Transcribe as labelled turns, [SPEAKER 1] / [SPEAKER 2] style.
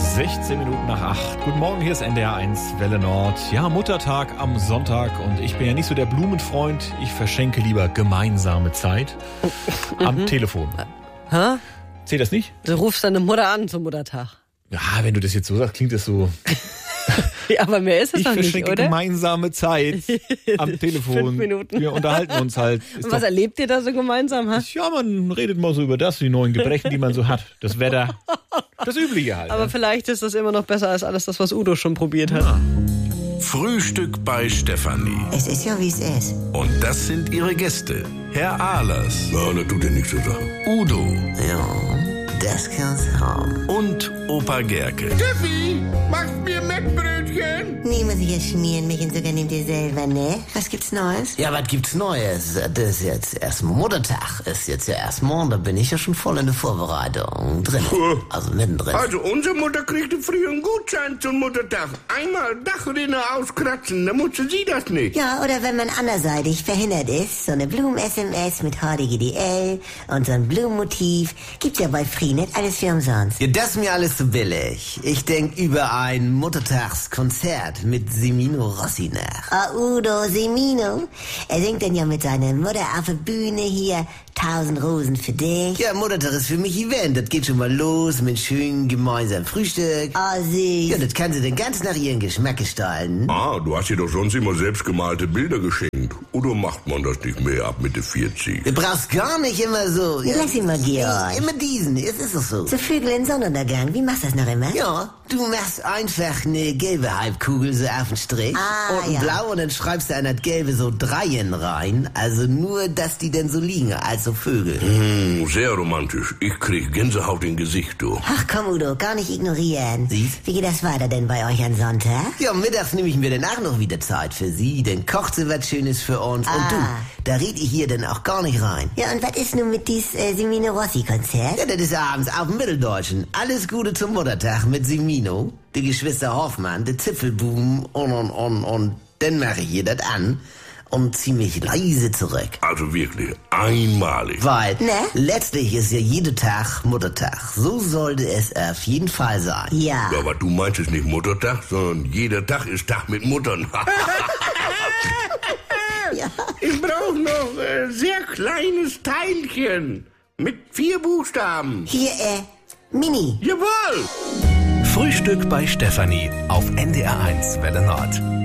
[SPEAKER 1] 16 Minuten nach 8. Guten Morgen, hier ist NDR 1 Welle Nord. Ja, Muttertag am Sonntag und ich bin ja nicht so der Blumenfreund. Ich verschenke lieber gemeinsame Zeit am Telefon.
[SPEAKER 2] Hä?
[SPEAKER 1] Zählt das nicht?
[SPEAKER 2] Du rufst deine Mutter an zum Muttertag.
[SPEAKER 1] Ja, wenn du das jetzt so sagst, klingt das so.
[SPEAKER 2] Ja, aber mehr ist es
[SPEAKER 1] Ich
[SPEAKER 2] doch nicht,
[SPEAKER 1] verschenke
[SPEAKER 2] oder?
[SPEAKER 1] gemeinsame Zeit am Telefon.
[SPEAKER 2] 5 Minuten.
[SPEAKER 1] Wir unterhalten uns halt. Ist
[SPEAKER 2] Und was
[SPEAKER 1] doch,
[SPEAKER 2] erlebt ihr da so gemeinsam? Ha?
[SPEAKER 1] ja, man redet mal so über das, die neuen Gebrechen, die man so hat. Das Wetter. Das Übliche halt.
[SPEAKER 2] Aber
[SPEAKER 1] ne?
[SPEAKER 2] vielleicht ist das immer noch besser als alles das, was Udo schon probiert hat.
[SPEAKER 3] Frühstück bei Stefanie.
[SPEAKER 4] Es ist ja, wie es ist.
[SPEAKER 3] Und das sind ihre Gäste. Herr Ahlers.
[SPEAKER 5] Ja, das tut ja nichts zur Sache.
[SPEAKER 3] Udo
[SPEAKER 4] Ja, das kann's haben.
[SPEAKER 3] und Opa Gerke.
[SPEAKER 5] Steffi, machst mir Mettbrötchen?
[SPEAKER 4] Nee, muss ich jetzt schmieren, mich und sogar nehmt ihr selber, ne? Was gibt's Neues?
[SPEAKER 6] Ja, was gibt's Neues? Das ist jetzt erst Muttertag. Ist jetzt ja erst morgen, da bin ich ja schon voll in der Vorbereitung drin. Also mittendrin.
[SPEAKER 5] Also, unsere Mutter kriegte früher einen Gutschein zum Muttertag. Einmal Dachrinne auskratzen, dann musste sie das nicht.
[SPEAKER 4] Ja, oder wenn man anderseitig verhindert ist, so eine Blumen-SMS mit HDGDL und so ein Blumenmotiv. Gibt's ja bei Freenet alles für umsonst.
[SPEAKER 6] Ja, das ist mir alles zu billig. Ich denk über ein Muttertagskonzert mit Semino Rossi nach.
[SPEAKER 4] Ah, Udo Semino. Er singt dann ja mit seiner Mutter auf der Bühne hier 1000 Rosen für dich.
[SPEAKER 6] Ja, Muttertag ist für mich Event. Das geht schon mal los mit schönem gemeinsamen Frühstück.
[SPEAKER 4] Ah, süß.
[SPEAKER 6] Ja, das kann sie dann ganz nach ihrem Geschmack gestalten.
[SPEAKER 5] Ah, du hast ihr doch sonst immer selbstgemalte Bilder geschenkt. Oder macht man das nicht mehr ab Mitte 40?
[SPEAKER 6] Du brauchst gar nicht immer so.
[SPEAKER 4] Ja, lass ihn mal, Georg.
[SPEAKER 6] Immer diesen, es ist doch so.
[SPEAKER 4] So Vögel in Sonnenuntergang, wie machst du das noch immer?
[SPEAKER 6] Ja, du machst einfach eine gelbe Halbkugel so auf den Strich
[SPEAKER 4] Ah,
[SPEAKER 6] und ein
[SPEAKER 4] ja.
[SPEAKER 6] blau und dann schreibst du an das gelbe so Dreien rein. Also nur, dass die dann so liegen, als so Vögel.
[SPEAKER 5] Sehr romantisch. Ich krieg Gänsehaut im Gesicht, du.
[SPEAKER 4] Ach komm, Udo, gar nicht ignorieren.
[SPEAKER 6] Siehst?
[SPEAKER 4] Wie geht das weiter denn bei euch an Sonntag?
[SPEAKER 6] Ja, mittags nehme ich mir dann auch noch wieder Zeit für sie, dann kocht sie was Schönes für uns. Und du, da red ich hier dann auch gar nicht rein.
[SPEAKER 4] Ja, und was ist nun mit dies Semino Rossi-Konzert?
[SPEAKER 6] Ja, das ist abends auf dem Mitteldeutschen. Alles Gute zum Muttertag mit Semino, die Geschwister Hoffmann, der Zipfelbuben und dann mache ich hier das an und zieh mich leise zurück.
[SPEAKER 5] Also wirklich, einmalig.
[SPEAKER 6] Weil
[SPEAKER 4] Ne?
[SPEAKER 6] letztlich ist ja jeder Tag Muttertag. So sollte es auf jeden Fall sein.
[SPEAKER 4] Ja.
[SPEAKER 5] Ja, aber du meinst es nicht Muttertag, sondern jeder Tag ist Tag mit Muttern. Ich brauche noch sehr kleines Teilchen mit 4 Buchstaben.
[SPEAKER 4] Hier, Mini.
[SPEAKER 5] Jawohl!
[SPEAKER 3] Frühstück bei Stefanie auf NDR 1 Welle Nord.